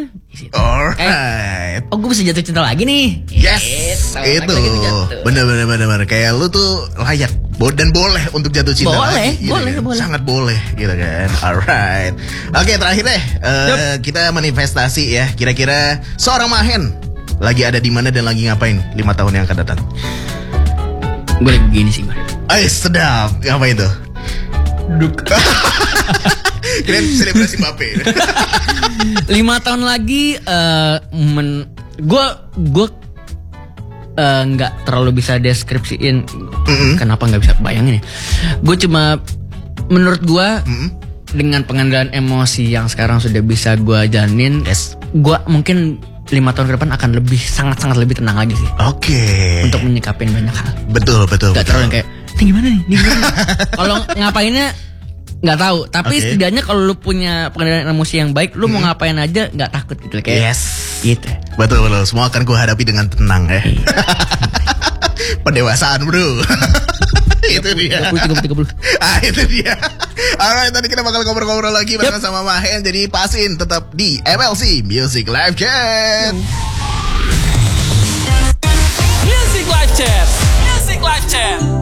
Alright. Oh, gue bisa jatuh cinta lagi nih. Yes, itu bener. Kayak lu tuh layak dan boleh untuk jatuh cinta lagi. Boleh. Sangat boleh gitu kan. Alright. Oke, terakhir deh. Kita manifestasi ya. Kira-kira seorang Mahen lagi ada di mana dan lagi ngapain 5 tahun yang akan datang? Gue lagi begini sih, Mar. Sedap. Ngapain tuh? Duduk. Keren selebrasi Mbappe. 5 tahun lagi gue nggak terlalu bisa deskripsiin kenapa nggak bisa bayangin ya. Gue cuma menurut gue dengan pengendalian emosi yang sekarang sudah bisa gue jalanin, gue mungkin 5 tahun ke depan akan lebih sangat lebih tenang lagi sih. Oke. Untuk menyikapin banyak hal. Betul. Gak terlalu yang kayak ini gimana nih? Kalau ngapainnya nggak tahu, tapi setidaknya kalau lu punya pengendalian emosi yang baik, lu mau ngapain aja nggak takut gitu kayak. Gitu. Betul. Semua akan gue hadapi dengan tenang ya. Pendewasaan, bro. Itu dia. 30. Itu dia. Alright, tadi kita bakal ngobrol-ngobrol lagi bareng sama Mahen. Jadi pasin tetap di MLC Music Live Chat. Music Live Chat.